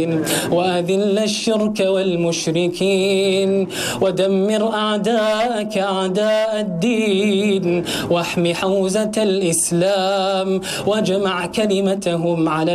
وأذل الشرك والمشركين ودمر أعداءك أعداء الدين واحم حوزة الإسلام واجمع كلمتهم على